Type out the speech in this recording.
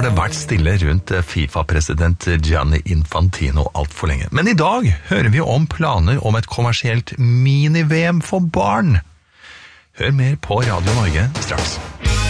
det vært stille rundt FIFA-president Gianni Infantino alt for lenge. Men i dag hører vi om planer om et kommersielt mini-VM for barn. Hør mer på Radio Norge straks.